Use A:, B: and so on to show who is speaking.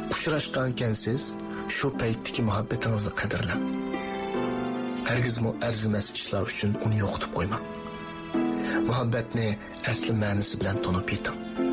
A: Uchrashgankensiz, shu paytdagi muhabbatingizni qadrlang. Hargizmi arzimas ishlar uchun uni yo'qotib qo'ymang. Muhabbatni asli ma'nosi bilan tanib yeting.